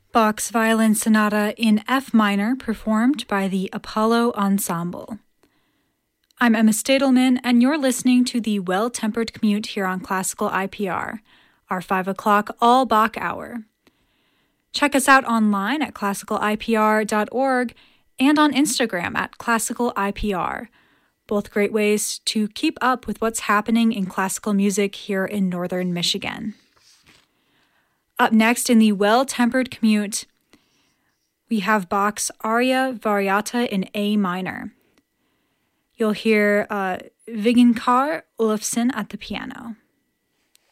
Bach's Violin Sonata in F minor, performed by the Apollo Ensemble. I'm Emma Stadelman, and you're listening to the Well-Tempered Commute here on Classical IPR, our 5 o'clock all Bach hour. Check us out online at classicalipr.org and on Instagram at classicalipr, both great ways to keep up with what's happening in classical music here in northern Michigan. Up next in the Well-Tempered Commute, we have Bach's Aria Variata in A minor. You'll hear Vignkar Olafsson at the piano.